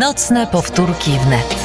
Nocne powtórki wnet.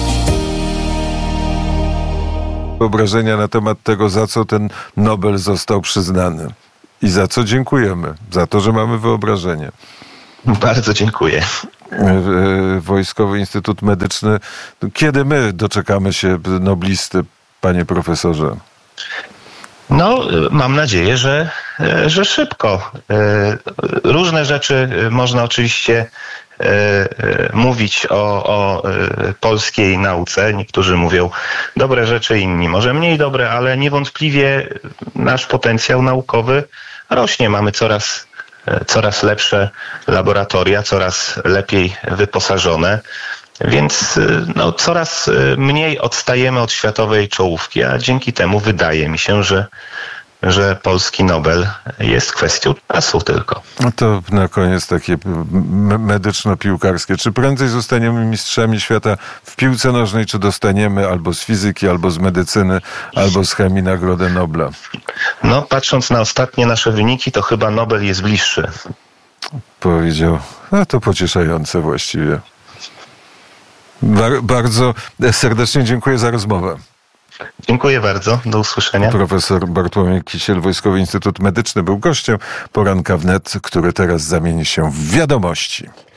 Wyobrażenia na temat tego, za co ten Nobel został przyznany. I za co dziękujemy. Za to, że mamy wyobrażenie. Bardzo dziękuję. Wojskowy Instytut Medyczny. Kiedy my doczekamy się noblisty, panie profesorze? No, mam nadzieję, że szybko. Różne rzeczy można oczywiście mówić o polskiej nauce. Niektórzy mówią dobre rzeczy, inni może mniej dobre, ale niewątpliwie nasz potencjał naukowy rośnie. Mamy coraz lepsze laboratoria, coraz lepiej wyposażone. Więc coraz mniej odstajemy od światowej czołówki, a dzięki temu wydaje mi się, że polski Nobel jest kwestią czasu tylko. No to na koniec takie medyczno-piłkarskie. Czy prędzej zostaniemy mistrzami świata w piłce nożnej, czy dostaniemy albo z fizyki, albo z medycyny, albo z chemii Nagrodę Nobla? No, patrząc na ostatnie nasze wyniki, to chyba Nobel jest bliższy. Powiedział. No to pocieszające właściwie. Bardzo serdecznie dziękuję za rozmowę. Dziękuję bardzo. Do usłyszenia. Profesor Bartłomiej Kisiel, Wojskowy Instytut Medyczny, był gościem Poranka Wnet, który teraz zamieni się w wiadomości.